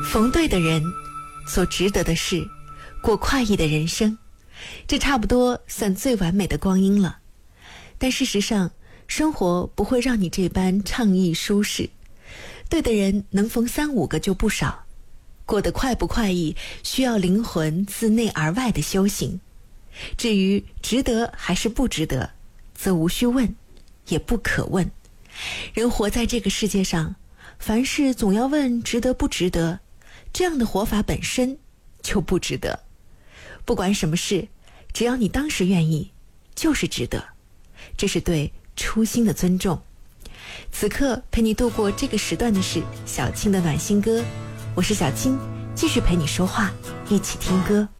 逢对的人，做值得的事，过快意的人生，这差不多算最完美的光阴了。但事实上，生活不会让你这般畅意舒适。对的人能逢3-5个就不少，过得快不快意，需要灵魂自内而外的修行。至于值得还是不值得，则无需问，也不可问。人活在这个世界上，凡事总要问值得不值得，这样的活法本身就不值得。不管什么事，只要你当时愿意，就是值得。这是对初心的尊重。此刻陪你度过这个时段的是小青的暖心歌，我是小青，继续陪你说话，一起听歌。